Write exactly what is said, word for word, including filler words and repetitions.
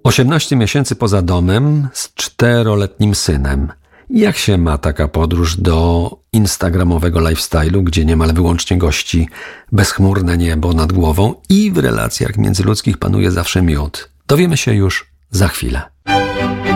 osiemnaście miesięcy poza domem z czteroletnim synem. Jak się ma taka podróż do instagramowego lifestyle'u, gdzie niemal wyłącznie gości, bezchmurne niebo nad głową i w relacjach międzyludzkich panuje zawsze miód? Dowiemy się już za chwilę.